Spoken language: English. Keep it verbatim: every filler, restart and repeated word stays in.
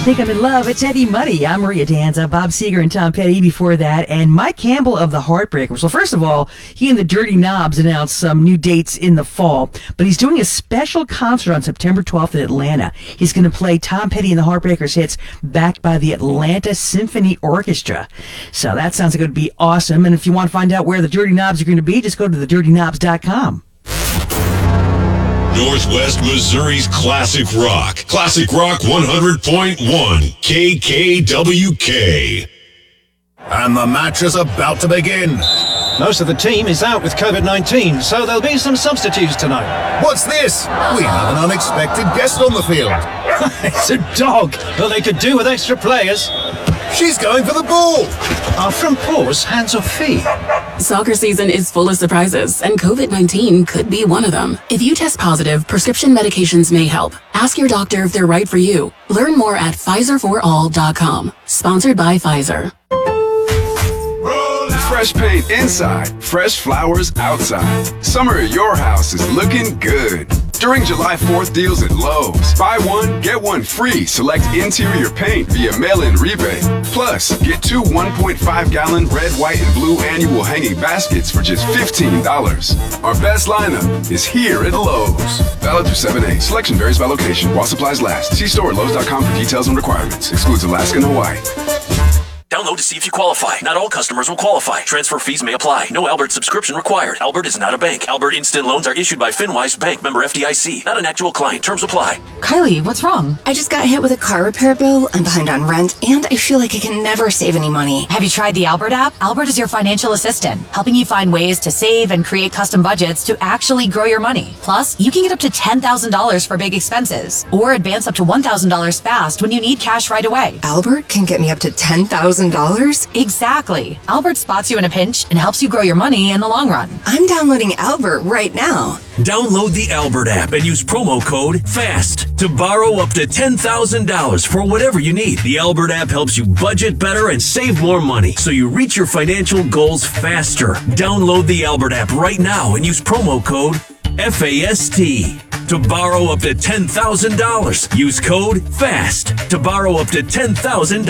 Think I'm in Love. It's Eddie Money. I'm Maria Danza, Bob Seger, and Tom Petty before that, and Mike Campbell of the Heartbreakers. Well, first of all, he and the Dirty Knobs announced some new dates in the fall, but he's doing a special concert on September twelfth in Atlanta. He's going to play Tom Petty and the Heartbreakers hits backed by the Atlanta Symphony Orchestra. So that sounds like it would be awesome, and if you want to find out where the Dirty Knobs are going to be, just go to the dirty knobs dot com. Northwest Missouri's Classic Rock. Classic Rock one hundred point one. K K W K. And the match is about to begin. Most of the team is out with COVID nineteen, so there'll be some substitutes tonight. What's this? We have an unexpected guest on the field. It's a dog. Well, they could do with extra players. She's going for the ball. Our front paws, hands or feet. Soccer season is full of surprises, and COVID nineteen could be one of them. If you test positive, prescription medications may help. Ask your doctor if they're right for you. Learn more at Pfizer for all dot com. Sponsored by Pfizer. Fresh paint inside, fresh flowers outside. Summer at your house is looking good. During July fourth deals at Lowe's, buy one, get one free. Select interior paint via mail-in rebate. Plus, get two one point five gallon red, white, and blue annual hanging baskets for just fifteen dollars. Our best lineup is here at Lowe's. Valid through seven eight. Selection varies by location while supplies last. See store at Lowe's dot com for details and requirements. Excludes Alaska and Hawaii. Download to see if you qualify. Not all customers will qualify. Transfer fees may apply. No Albert subscription required. Albert is not a bank. Albert Instant Loans are issued by FinWise Bank, member F D I C. Not an actual client. Terms apply. Kylie, what's wrong? I just got hit with a car repair bill. I'm behind on rent, and I feel like I can never save any money. Have you tried the Albert app? Albert is your financial assistant, helping you find ways to save and create custom budgets to actually grow your money. Plus, you can get up to ten thousand dollars for big expenses, or advance up to one thousand dollars fast when you need cash right away. Albert can get me up to ten thousand dollars? Exactly. Albert spots you in a pinch and helps you grow your money in the long run. I'm downloading Albert right now. Download the Albert app and use promo code FAST to borrow up to ten thousand dollars for whatever you need. The Albert app helps you budget better and save more money so you reach your financial goals faster. Download the Albert app right now and use promo code FAST to borrow up to ten thousand dollars. Use code FAST to borrow up to ten thousand dollars.